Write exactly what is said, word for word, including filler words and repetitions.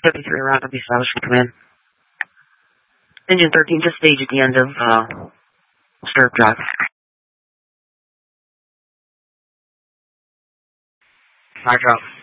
seventy-three around will be established from command. Engine thirteen, just stage at the end of uh, stirrup drive. Fire drop.